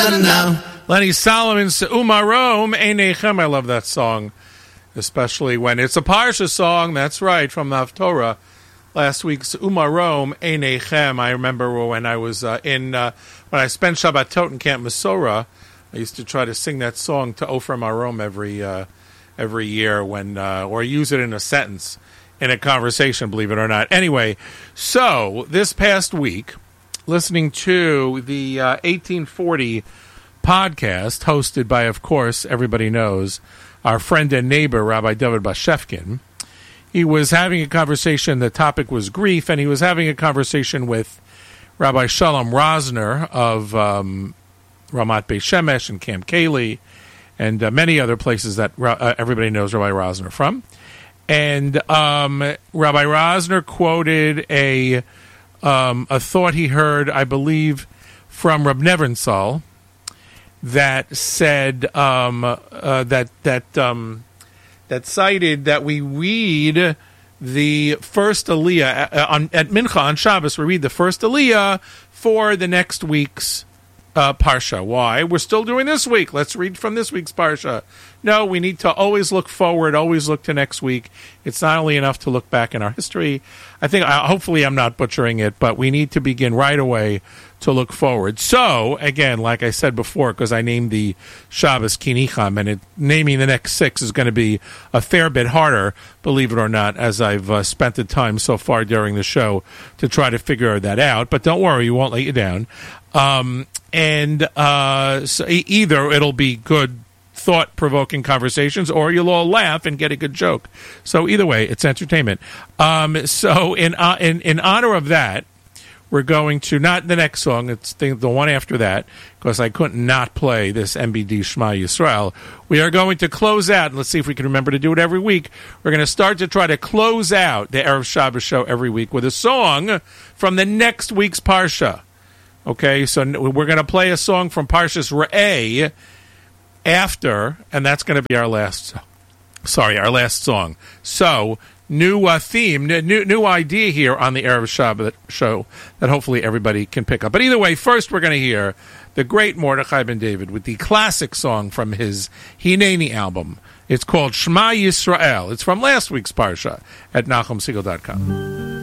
Lenny Solomon's Umarom Einechem. I love that song, especially when it's a Parsha song. That's right, from the Haftorah. Last week's Umarom Einechem. I remember when I was when I spent Shabbatot in Camp Mesorah, I used to try to sing that song to Ofer Marom every year when or use it in a sentence in a conversation, believe it or not. Anyway, so this past week, listening to the 1840 podcast hosted by, of course, everybody knows, our friend and neighbor, Rabbi David Bashevkin. He was having a conversation, the topic was grief, and he was having a conversation with Rabbi Shalom Rosner of Ramat Beit Shemesh and Camp Kayli and many other places that everybody knows Rabbi Rosner from. And Rabbi Rosner quoted a thought he heard, I believe, from Reb Nebenzahl, that said that cited that we read the first Aliyah at Mincha on Shabbos. We read the first Aliyah for the next week's Parsha. Why? We're still doing this week. Let's read from this week's Parsha. No, we need to always look forward, always look to next week. It's not only enough to look back in our history. I think, hopefully I'm not butchering it, but we need to begin right away to look forward. So, again, like I said before, because I named the Shabbos Kinicham, and naming the next 6 is going to be a fair bit harder, believe it or not, as I've spent the time so far during the show to try to figure that out. But don't worry, we won't let you down. So either it'll be good, thought-provoking conversations, or you'll all laugh and get a good joke. So either way, it's entertainment. So in honor of that, we're going to, not the next song, it's the one after that, because I couldn't not play this MBD Shema Yisrael. We are going to close out, and let's see if we can remember to do it every week. We're going to start to try to close out the Erev Shabbos show every week with a song from the next week's Parsha. Okay, so we're going to play a song from Parshas Re'eh after, and that's going to be our last song. So, new theme, new idea here on the Erev Shabbat show that hopefully everybody can pick up. But either way, first we're going to hear the great Mordechai Ben David with the classic song from his Hineni album. It's called Shema Yisrael. It's from last week's Parsha at NachumSegal.com.